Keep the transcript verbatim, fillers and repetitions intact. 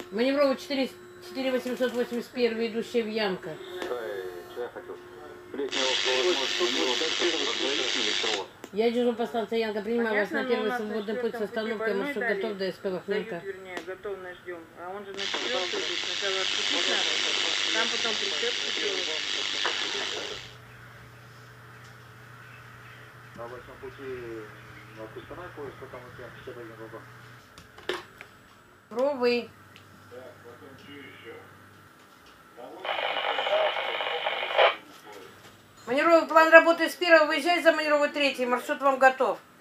Маневровый четыре восемьсот восемьдесят один, идущая в Янка. Я дежурю по станции Янка, принимаю вас на первый свободный путь с остановкой, маршрут готов, ДСП Вахненко. Вернее, готовность ждем. А он же на четвертую идет, сначала отпустить надо, там потом прицепку делать. На обычном пути на Кустанай поезд, что там у тебя все один вагон. Пробуй. Маневровый план работы с первого, выезжай за маневровый третий, маршрут вам готов.